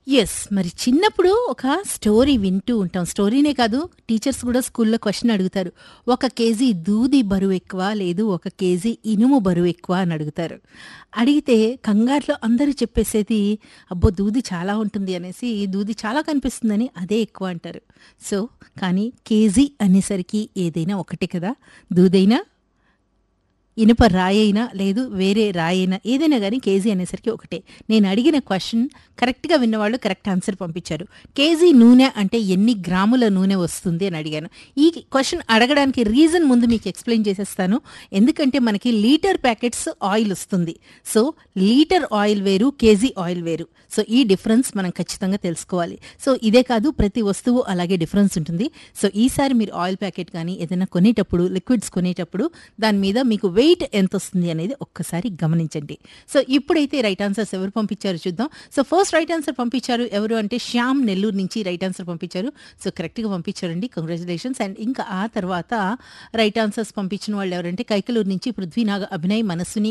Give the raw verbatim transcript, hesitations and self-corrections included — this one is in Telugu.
యెస్. మరి చిన్నప్పుడు ఒక స్టోరీ వింటూ ఉంటాం. స్టోరీనే కాదు, టీచర్స్ కూడా స్కూల్‌లో క్వెషన్ అడుగుతారు. ఒక కేజీ దూది బరువెక్కువ, లేదు ఒక కేజీ ఇనుము బరువెక్కువ అని అడుగుతారు. అడిగితే కంగారులో అందరూ చెప్పేసేది, అబ్బో! దూది చాలా ఉంటుంది అనేసి, దూది చాలా కనిపిస్తుందని అదే ఎక్కువ అంటారు. సో, కానీ కేజీ అనేసరికి ఏదైనా ఒకటే కదా! దూదైనా ఇనుప రాయైనా, లేదు వేరే రాయైనా ఏదైనా గానీ కేజీ అనేసరికి ఒకటే. నేను అడిగిన క్వెషన్ కరెక్ట్‌గా విన్నవాళ్ళు కరెక్ట్ ఆన్సర్ పంపించారు. కేజీ నూనె అంటే ఎన్ని గ్రాముల నూనె వస్తుంది అని అడిగాను. ఈ క్వెషన్ అడగడానికి రీజన్ ముందు మీకు ఎక్స్‌ప్లెయిన్ చేసేస్తాను. ఎందుకంటే మనకి లీటర్ ప్యాకెట్స్ ఆయిల్ వస్తుంది. సో, లీటర్ ఆయిల్ వేరు, కేజీ ఆయిల్ వేరు. సో, ఈ డిఫరెన్స్ మనం ఖచ్చితంగా తెలుసుకోవాలి. సో, ఇదే కాదు ప్రతి వస్తువు అలాగే డిఫరెన్స్ ఉంటుంది. సో, ఈసారి మీరు ఆయిల్ ప్యాకెట్ గానీ ఏదైనా కొనేటప్పుడు, లిక్విడ్స్ కొనేటప్పుడు దాని మీద మీకు వెయిట్ ఎంతొస్తుంది అనేది ఒక్కసారి గమనించండి. సో, ఇప్పుడైతే రైట్ ఆన్సర్స్ ఎవరు పంపించారో చూద్దాం. సో, ఫస్ట్ రైట్ ఆన్సర్ పంపించారు ఎవరు అంటే శ్యామ్ నెల్లూరు నుంచి రైట్ ఆన్సర్ పంపించారు. సో, కరెక్ట్‌గా పంపించారండి. కంగ్రాచ్యులేషన్స్. అండ్ ఇంకా ఆ తర్వాత రైట్ ఆన్సర్స్ పంపించిన వాళ్ళు ఎవరంటే కైకలూరు నుంచి పృథ్వీనాగ అభినయ్, మనస్విని